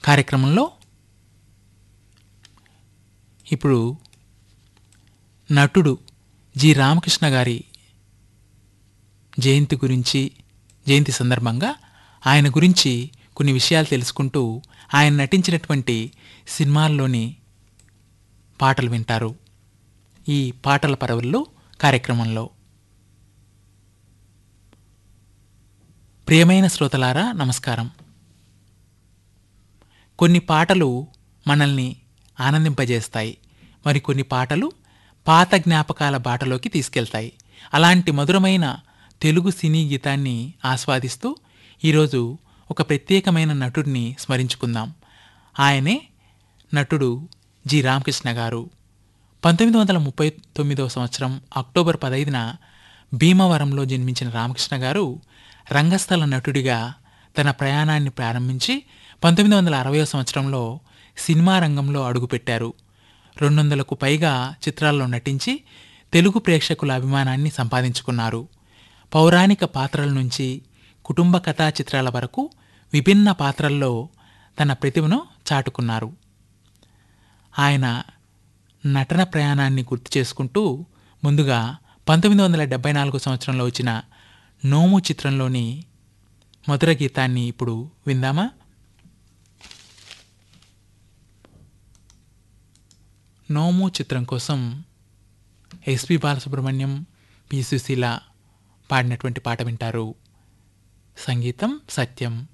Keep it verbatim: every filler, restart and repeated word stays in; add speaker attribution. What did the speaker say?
Speaker 1: కార్యక్రమంలో ఇప్పుడు నటుడు జి రామకృష్ణ గారి జయంతి గురించి జయంతి సందర్భంగా ఆయన గురించి కొన్ని విషయాలు తెలుసుకుంటూ ఆయన నటించినటువంటి సినిమాల్లోని పాటలు వింటారు ఈ పాటల పరవళ్ళు కార్యక్రమంలో. ప్రియమైన శ్రోతలారా నమస్కారం. కొన్ని పాటలు మనల్ని ఆనందింపజేస్తాయి, మరికొన్ని పాటలు పాత జ్ఞాపకాల బాటలోకి తీసుకెళ్తాయి. అలాంటి మధురమైన తెలుగు సినీ గీతాన్ని ఆస్వాదిస్తూ ఈరోజు ఒక ప్రత్యేకమైన నటుడిని స్మరించుకుందాం. ఆయనే నటుడు జి రామకృష్ణ గారు. పంతొమ్మిది వందల ముప్పై తొమ్మిదవ సంవత్సరం అక్టోబర్ పదైదున భీమవరంలో జన్మించిన రామకృష్ణ గారు రంగస్థల నటుడిగా తన ప్రయాణాన్ని ప్రారంభించి పంతొమ్మిది వందల అరవై సంవత్సరంలో సినిమా రంగంలో అడుగుపెట్టారు. రెండు వందలకు పైగా చిత్రాల్లో నటించి తెలుగు ప్రేక్షకుల అభిమానాన్ని సంపాదించుకున్నారు. పౌరాణిక పాత్రల నుంచి కుటుంబ కథా చిత్రాల వరకు విభిన్న పాత్రల్లో తన ప్రతిభను చాటుకున్నారు. ఆయన నటన ప్రయాణాన్ని గుర్తు చేసుకుంటూ ముందుగా పంతొమ్మిది వందల డెబ్బై నాలుగు సంవత్సరంలో వచ్చిన నోము చిత్రంలోని మధుర గీతాన్ని ఇప్పుడు విందామా? నోము చిత్రం కోసం ఎస్పి బాలసుబ్రహ్మణ్యం, పి సుశీల పాడినటువంటి పాట వింటారు. సంగీతం సత్యం.